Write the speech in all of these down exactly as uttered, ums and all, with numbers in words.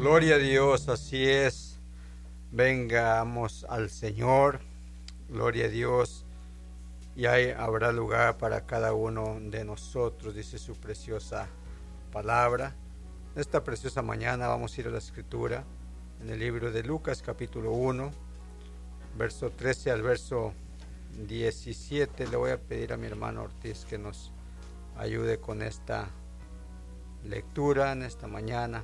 Gloria a Dios, así es. Vengamos al Señor. Gloria a Dios. Y ahí habrá lugar para cada uno de nosotros, dice su preciosa palabra. Esta preciosa mañana vamos a ir a la Escritura en el libro de Lucas, capítulo uno, verso trece al verso diecisiete. Le voy a pedir a mi hermano Ortiz que nos ayude con esta lectura en esta mañana.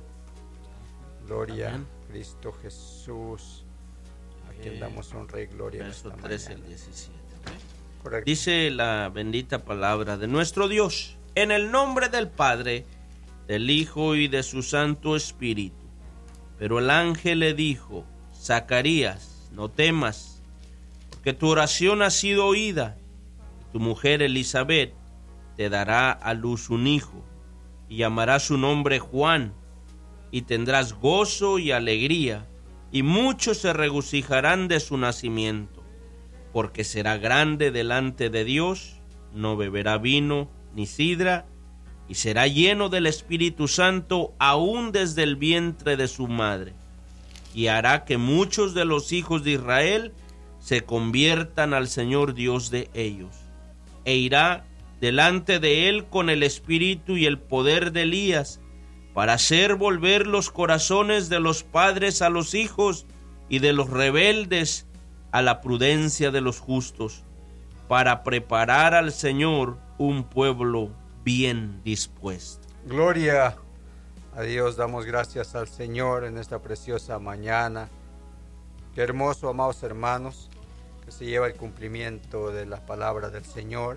Gloria Amén. A Cristo Jesús, a quien damos honra y gloria. Verso en esta trece mañana. al diecisiete. Correcto. Dice la bendita palabra de nuestro Dios: en el nombre del Padre, del Hijo y de su Santo Espíritu. Pero el ángel le dijo: Zacarías, no temas, porque tu oración ha sido oída. Tu mujer Elizabeth te dará a luz un hijo, y llamará su nombre Juan, y tendrás gozo y alegría, y muchos se regocijarán de su nacimiento, porque será grande delante de Dios, no beberá vino ni sidra, y será lleno del Espíritu Santo aún desde el vientre de su madre, y hará que muchos de los hijos de Israel se conviertan al Señor Dios de ellos, e irá delante de él con el espíritu y el poder de Elías, para hacer volver los corazones de los padres a los hijos y de los rebeldes a la prudencia de los justos, para preparar al Señor un pueblo bien dispuesto. Gloria a Dios, damos gracias al Señor en esta preciosa mañana. Qué hermoso, amados hermanos, que se lleva el cumplimiento de la palabra del Señor.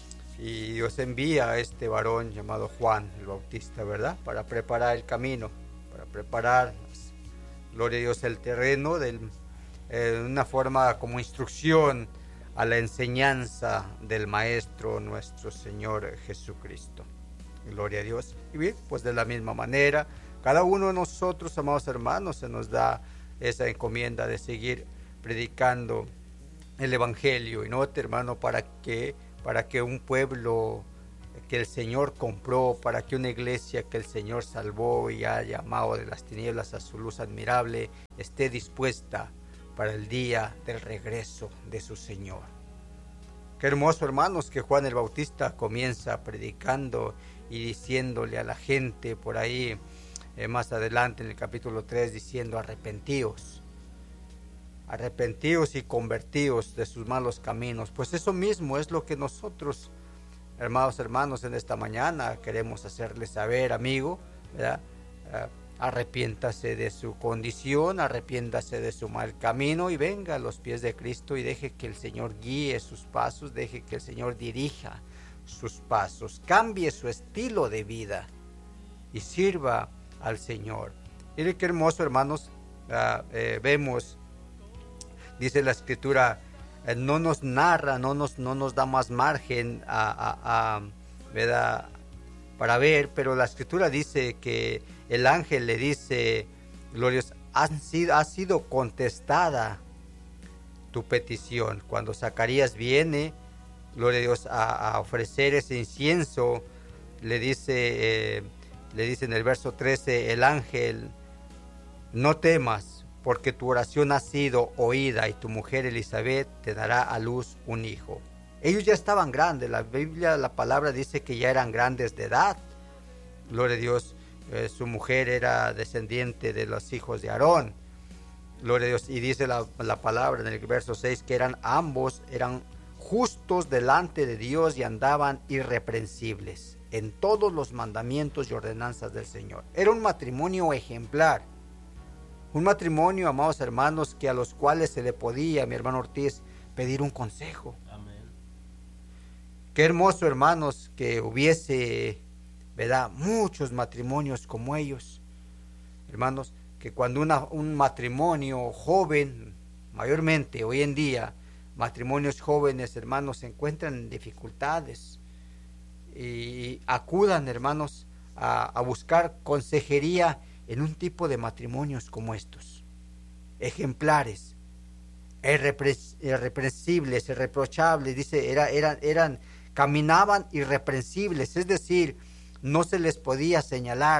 Y Dios envía a este varón llamado Juan el Bautista, ¿verdad? Para preparar el camino, para preparar, gloria a Dios, el terreno de eh, una forma como instrucción a la enseñanza del Maestro nuestro Señor Jesucristo. Gloria a Dios. Y bien, pues de la misma manera, cada uno de nosotros, amados hermanos, se nos da esa encomienda de seguir predicando el Evangelio. Y no, hermano, para que para que un pueblo que el Señor compró, para que una iglesia que el Señor salvó y ha llamado de las tinieblas a su luz admirable, esté dispuesta para el día del regreso de su Señor. Qué hermoso, hermanos, que Juan el Bautista comienza predicando y diciéndole a la gente por ahí, eh, más adelante en el capítulo tres, diciendo: arrepentíos. Arrepentíos y convertíos de sus malos caminos. Pues eso mismo es lo que nosotros, hermanos, hermanos, en esta mañana queremos hacerles saber, amigo, ¿verdad? Uh, arrepiéntase de su condición, arrepiéntase de su mal camino y venga a los pies de Cristo y deje que el Señor guíe sus pasos, deje que el Señor dirija sus pasos, cambie su estilo de vida y sirva al Señor. Miren qué hermoso, hermanos, uh, eh, vemos. Dice la Escritura, eh, no nos narra, no nos, no nos da más margen a, a, a, ¿verdad? Para ver, pero la Escritura dice que el ángel le dice: glorioso, ha sido, ha sido contestada tu petición. Cuando Zacarías viene, gloria a Dios, a, a ofrecer ese incienso, le dice, eh, le dice en el verso trece, el ángel: no temas, porque tu oración ha sido oída y tu mujer Elizabeth te dará a luz un hijo. Ellos ya estaban grandes, la Biblia, la palabra dice que ya eran grandes de edad. Gloria a Dios, eh, su mujer era descendiente de los hijos de Aarón. Gloria a Dios, y dice la, la palabra en el verso seis que eran ambos, eran justos delante de Dios y andaban irreprensibles en todos los mandamientos y ordenanzas del Señor. Era un matrimonio ejemplar. Un matrimonio, amados hermanos, que a los cuales se le podía, mi hermano Ortiz, pedir un consejo. Amén. Qué hermoso, hermanos, que hubiese, ¿verdad?, muchos matrimonios como ellos. Hermanos, que cuando una, un matrimonio joven, mayormente hoy en día, matrimonios jóvenes, hermanos, se encuentran en dificultades y acudan, hermanos, a, a buscar consejería en un tipo de matrimonios como estos, ejemplares, irreprensibles, irreprochables, dice, era, eran, eran, caminaban irreprensibles, es decir, no se les podía señalar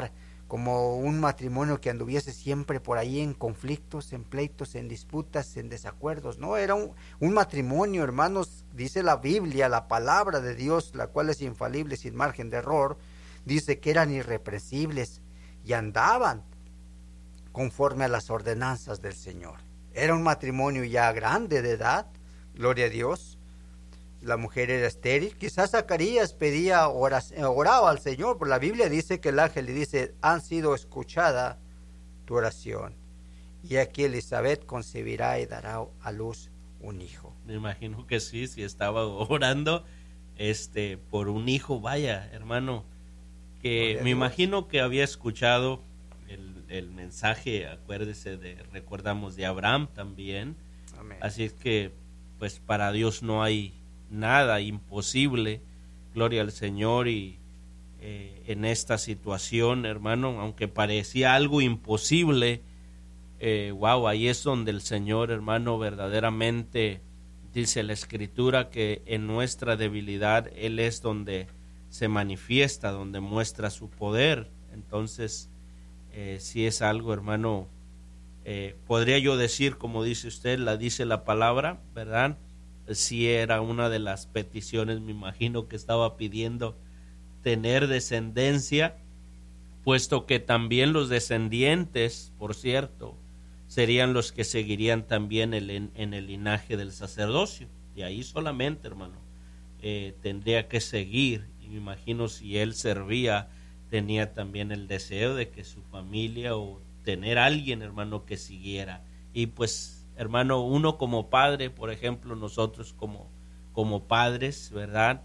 como un matrimonio que anduviese siempre por ahí en conflictos, en pleitos, en disputas, en desacuerdos. No, era un, un matrimonio, hermanos, dice la Biblia, la palabra de Dios, la cual es infalible, sin margen de error, dice que eran irreprensibles y andaban conforme a las ordenanzas del Señor. Era un matrimonio ya grande de edad, gloria a Dios. La mujer era estéril. Quizás Zacarías pedía, oraba al Señor, porque la Biblia dice que el ángel le dice, han sido escuchada tu oración. Y aquí Elizabeth concebirá y dará a luz un hijo. Me imagino que sí, si estaba orando este, por un hijo, vaya, hermano, que me imagino que había escuchado el, el mensaje, acuérdese de, recordamos de Abraham también. Amén. Así es que, pues para Dios no hay nada imposible, gloria al Señor. Y eh, en esta situación, hermano, aunque parecía algo imposible, eh, wow, ahí es donde el Señor, hermano, verdaderamente dice la Escritura que en nuestra debilidad Él es donde se manifiesta, donde muestra su poder. Entonces, eh, si es algo, hermano, eh, podría yo decir, como dice usted, la dice la palabra, ¿verdad? Si era una de las peticiones, me imagino que estaba pidiendo tener descendencia, puesto que también los descendientes, por cierto, serían los que seguirían también el, en, en el linaje del sacerdocio. Y ahí solamente, hermano, eh, tendría que seguir. Y me imagino si él servía, tenía también el deseo de que su familia o tener alguien, hermano, que siguiera. Y pues, hermano, uno como padre, por ejemplo, nosotros como, como padres, ¿verdad?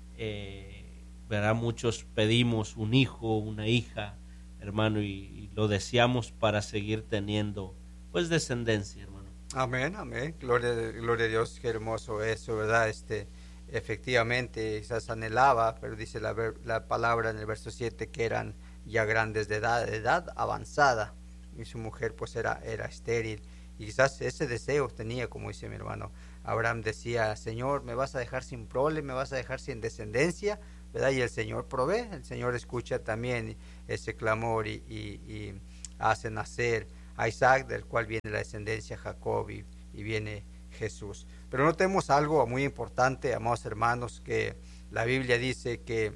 Eh, ¿verdad? Muchos pedimos un hijo, una hija, hermano, y, y lo deseamos para seguir teniendo, pues, descendencia, hermano. Amén, amén. Gloria, gloria a Dios, qué hermoso eso, ¿verdad? Este, efectivamente, quizás anhelaba, pero dice la, la palabra en el verso siete que eran ya grandes de edad, de edad avanzada, y su mujer, pues, era, era estéril. Y quizás ese deseo tenía, como dice mi hermano Abraham, decía, Señor, me vas a dejar sin prole, me vas a dejar sin descendencia, ¿verdad? Y el Señor provee, el Señor escucha también ese clamor y, y, y hace nacer a Isaac, del cual viene la descendencia Jacob y, y viene Jesús. Pero notemos algo muy importante, amados hermanos, que la Biblia dice que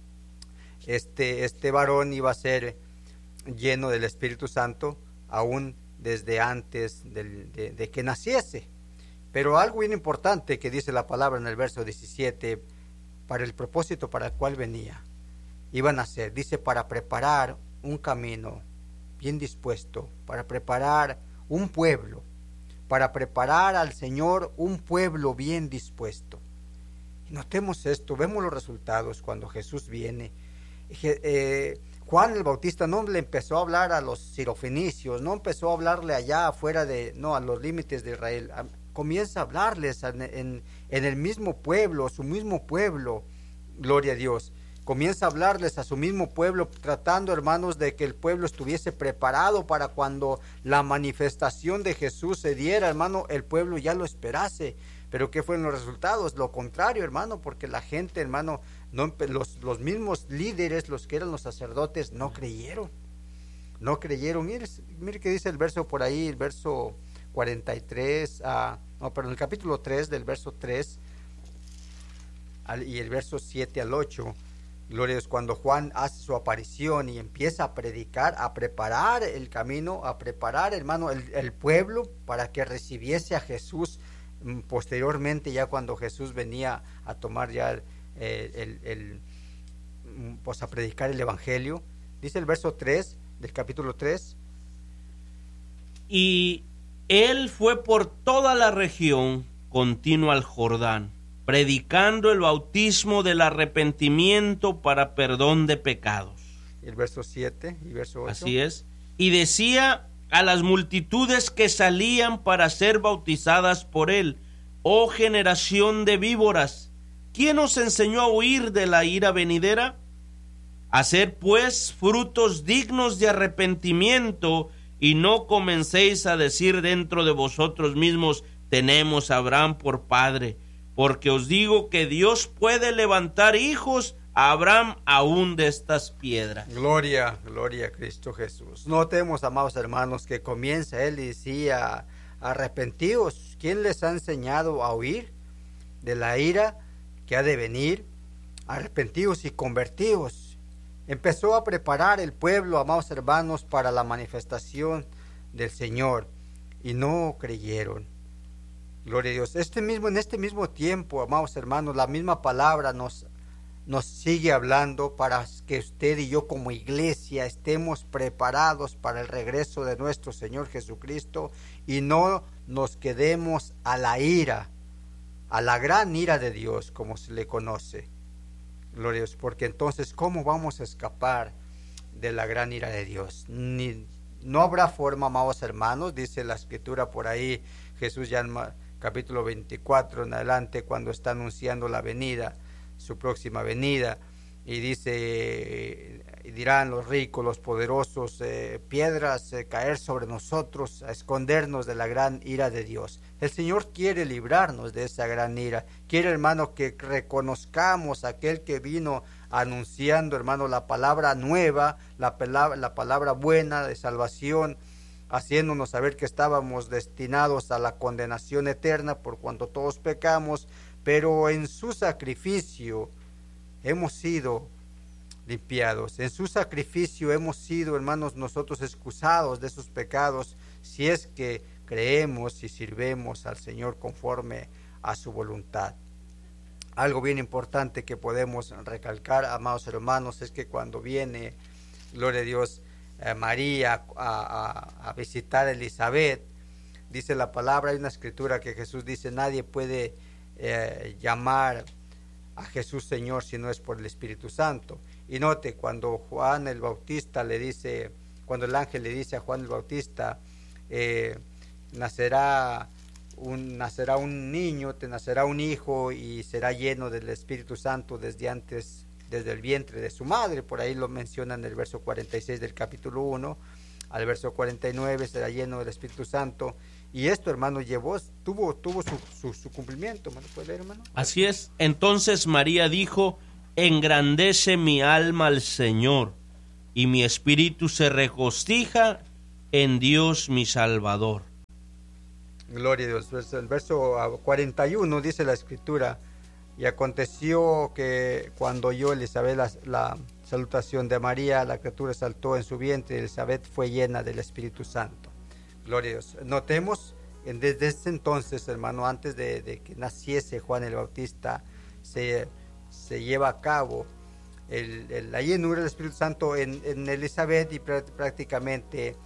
este, este varón iba a ser lleno del Espíritu Santo, aún desde antes de, de, de que naciese. Pero algo bien importante que dice la palabra en el verso diecisiete, para el propósito para el cual venía, iba a nacer, dice, para preparar un camino bien dispuesto, para preparar un pueblo, para preparar al Señor un pueblo bien dispuesto. Y notemos esto, vemos los resultados cuando Jesús viene. Eh, Juan el Bautista no le empezó a hablar a los sirofenicios, no empezó a hablarle allá afuera de, no, a los límites de Israel, a, comienza a hablarles en, en, en el mismo pueblo, su mismo pueblo, gloria a Dios, comienza a hablarles a su mismo pueblo, tratando, hermanos, de que el pueblo estuviese preparado para cuando la manifestación de Jesús se diera, hermano, el pueblo ya lo esperase. Pero ¿qué fueron los resultados? Lo contrario, hermano, porque la gente, hermano, no, los, los mismos líderes, los que eran los sacerdotes, no creyeron. No creyeron. Mire, mire que dice el verso por ahí, el verso cuarenta y tres, uh, no, perdón, el capítulo tres, del verso tres al, y el verso siete al ocho. Gloria a Dios, cuando Juan hace su aparición y empieza a predicar, a preparar el camino, a preparar, hermano, el, el pueblo para que recibiese a Jesús. Posteriormente, ya cuando Jesús venía a tomar ya el, el, el, el pues a predicar el evangelio, dice el verso tres del capítulo tres, y él fue por toda la región continua al Jordán, predicando el bautismo del arrepentimiento para perdón de pecados. El verso siete y verso ocho. Así es. Y decía a las multitudes que salían para ser bautizadas por él: oh generación de víboras, ¿quién os enseñó a huir de la ira venidera? Haced pues frutos dignos de arrepentimiento, y no comencéis a decir dentro de vosotros mismos: tenemos a Abraham por padre, porque os digo que Dios puede levantar hijos a Abraham aún de estas piedras. Gloria, gloria a Cristo Jesús. Notemos, amados hermanos, que comienza él y decía, arrepentíos. ¿Quién les ha enseñado a huir de la ira que ha de venir? Arrepentíos y convertíos. Empezó a preparar el pueblo, amados hermanos, para la manifestación del Señor, y no creyeron. Gloria a Dios. Este mismo, en este mismo tiempo, amados hermanos, la misma palabra nos, nos sigue hablando para que usted y yo como iglesia estemos preparados para el regreso de nuestro Señor Jesucristo y no nos quedemos a la ira, a la gran ira de Dios, como se le conoce. Gloria a Dios, porque entonces, ¿cómo vamos a escapar de la gran ira de Dios? Ni, no habrá forma, amados hermanos, dice la Escritura por ahí, Jesús ya en capítulo veinticuatro en adelante, cuando está anunciando la venida, su próxima venida, y dice, y dirán los ricos, los poderosos, eh, piedras eh, caer sobre nosotros, a escondernos de la gran ira de Dios. El Señor quiere librarnos de esa gran ira, quiere, hermano, que reconozcamos a aquel que vino anunciando, hermano, la palabra nueva, la palabra, la palabra buena de salvación, haciéndonos saber que estábamos destinados a la condenación eterna por cuanto todos pecamos, pero en su sacrificio hemos sido limpiados. En su sacrificio hemos sido, hermanos, nosotros excusados de esos pecados, si es que creemos y sirvemos al Señor conforme a su voluntad. Algo bien importante que podemos recalcar, amados hermanos, es que cuando viene, gloria a Dios, eh, María a, a, a visitar a Elizabeth, dice la palabra, hay una escritura que Jesús dice, nadie puede eh, llamar a Jesús Señor si no es por el Espíritu Santo. Y note, cuando Juan el Bautista le dice, cuando el ángel le dice a Juan el Bautista, eh, nacerá un, nacerá un niño, te nacerá un hijo y será lleno del Espíritu Santo desde antes, desde el vientre de su madre, por ahí lo menciona en el verso cuarenta y seis del capítulo uno, al verso cuarenta y nueve, será lleno del Espíritu Santo. Y esto, hermano, llevó, tuvo, tuvo su, su, su cumplimiento. ¿Me lo puede leer, hermano? Así es. Entonces María dijo, engrandece mi alma al Señor, y mi espíritu se regocija en Dios mi Salvador. Gloria a Dios. El verso cuarenta y uno dice la Escritura, y aconteció que cuando oyó Elizabeth la, la salutación de María, la criatura saltó en su vientre, y Elizabeth fue llena del Espíritu Santo. Gloria a Dios. Notemos, desde ese entonces, hermano, antes de, de que naciese Juan el Bautista, se, se lleva a cabo el, el, la llenura del Espíritu Santo en, en Elizabeth y prácticamente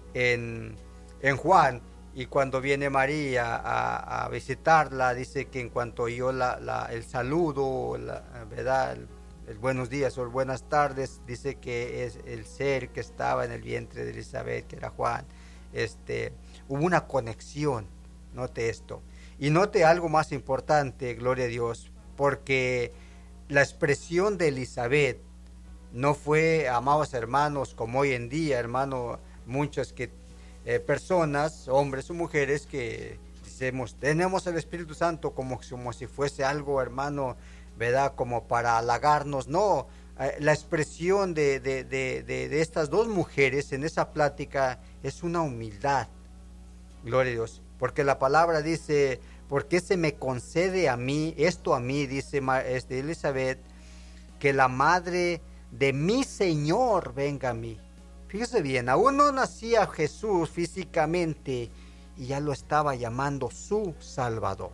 en, en Juan. Y cuando viene María a, a visitarla, dice que en cuanto oyó la, la, el saludo, la, ¿verdad? El, el buenos días o buenas tardes, dice que es el ser que estaba en el vientre de Elizabeth, que era Juan. Este, hubo una conexión, note esto. Y note algo más importante, gloria a Dios, porque la expresión de Elizabeth no fue, amados hermanos, como hoy en día, hermano, muchos que eh, personas, hombres o mujeres que decimos, tenemos el Espíritu Santo como, como si fuese algo, hermano, ¿verdad? Como para halagarnos. No, eh, la expresión de, de, de, de, de estas dos mujeres en esa plática es una humildad, gloria a Dios, porque la palabra dice, ¿por qué se me concede a mí, esto a mí, dice este Elizabeth, que la madre de mi Señor venga a mí? Fíjese bien, aún no nacía Jesús físicamente y ya lo estaba llamando su Salvador,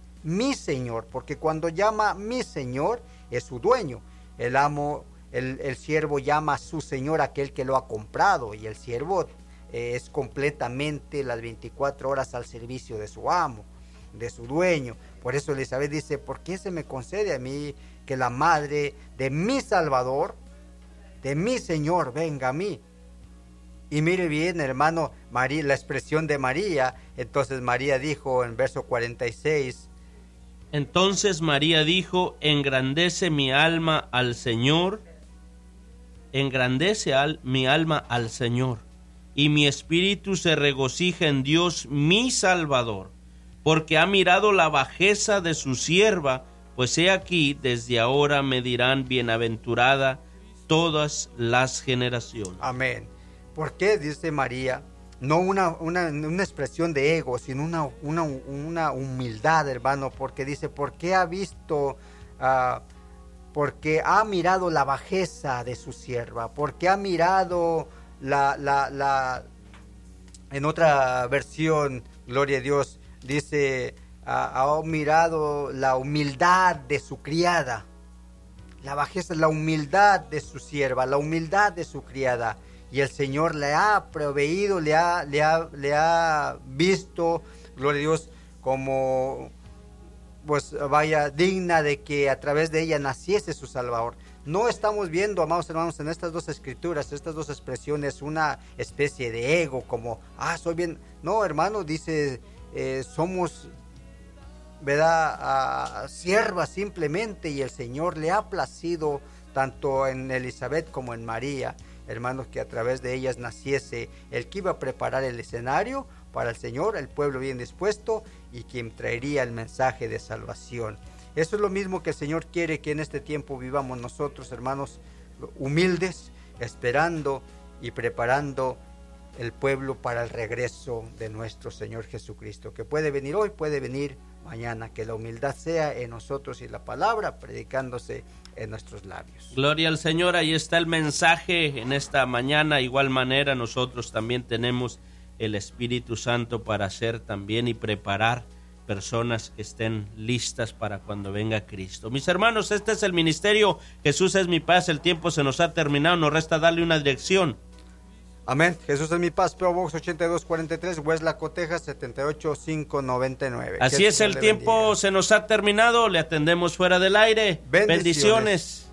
mi Señor, porque cuando llama mi Señor es su dueño. El amo, el, el siervo llama a su Señor aquel que lo ha comprado, y el siervo eh, es completamente las veinticuatro horas al servicio de su amo, de su dueño. Por eso Elizabeth dice, ¿por qué se me concede a mí que la madre de mi Salvador, de mi Señor, venga a mí? Y mire bien, hermano, María, la expresión de María. Entonces María dijo en verso cuarenta y seis, entonces María dijo, engrandece mi alma al Señor, engrandece al, mi alma al Señor, y mi espíritu se regocija en Dios mi Salvador, porque ha mirado la bajeza de su sierva, Pues he aquí, desde ahora me dirán bienaventurada todas las generaciones. Amén. ¿Por qué? Dice María, no una, una, una expresión de ego, sino una, una, una humildad, hermano, porque dice, porque ha visto, uh, porque ha mirado la bajeza de su sierva, porque ha mirado la, la, la, en otra versión, gloria a Dios, dice, uh, ha mirado la humildad de su criada, la bajeza, la humildad de su sierva, la humildad de su criada. Y el Señor le ha proveído, le ha, le ha, le ha visto, gloria a Dios, como, pues vaya, digna de que a través de ella naciese su Salvador. No estamos viendo, amados hermanos, en estas dos escrituras, estas dos expresiones, una especie de ego, como, ah, soy bien. No, hermano, dice, eh, somos, ¿verdad?, uh, siervas simplemente, y el Señor le ha placido, tanto en Elizabeth como en María, hermanos, que a través de ellas naciese el que iba a preparar el escenario para el Señor, el pueblo bien dispuesto, y quien traería el mensaje de salvación. Eso es lo mismo que el Señor quiere que en este tiempo vivamos nosotros, hermanos, humildes, esperando y preparando el pueblo para el regreso de nuestro Señor Jesucristo, que puede venir hoy, puede venir mañana. Que la humildad sea en nosotros y la palabra predicándose en nuestros labios. Gloria al Señor. Ahí está el mensaje en esta mañana. Igual manera nosotros también tenemos el Espíritu Santo para hacer también y preparar personas que estén listas para cuando venga Cristo. Mis hermanos, este es el ministerio Jesús es mi paz. El tiempo se nos ha terminado, nos resta darle una dirección. Amén. Jesús es mi paz, P O Box ochenta y dos cuarenta y tres, Hueslaco, Texas setenta y ocho mil quinientos noventa y nueve. Así es, el tiempo se nos ha terminado. Le atendemos fuera del aire. Bendiciones. Bendiciones.